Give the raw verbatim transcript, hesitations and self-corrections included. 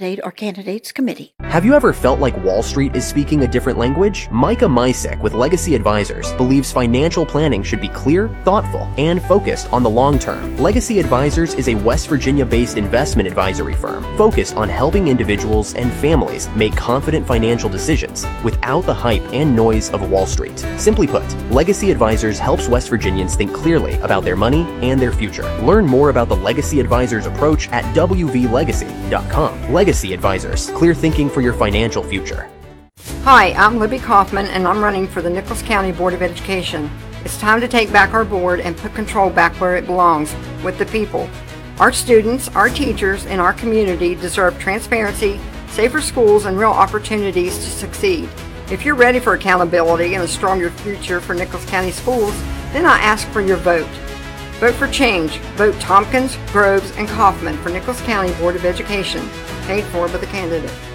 candidate or candidates committee. Have you ever felt like Wall Street is speaking a different language? Micah Misek with Legacy Advisors believes financial planning should be clear, thoughtful, and focused on the long term. Legacy Advisors is a West Virginia-based investment advisory firm focused on helping individuals and families make confident financial decisions without the hype and noise of Wall Street. Simply put, Legacy Advisors helps West Virginians think clearly about their money and their future. Learn more about the Legacy Advisors approach at w v legacy dot com. Legacy Advisors, clear thinking for your financial future. Hi, I'm Libby Kaufman, and I'm running for the Nicholas County Board of Education. It's time to take back our board and put control back where it belongs, with the people. Our students, our teachers, and our community deserve transparency, safer schools, and real opportunities to succeed. If you're ready for accountability and a stronger future for Nicholas County schools, then I ask for your vote. Vote for change. Vote Tompkins, Groves, and Kaufman for Nicholas County Board of Education. Paid for by the candidate.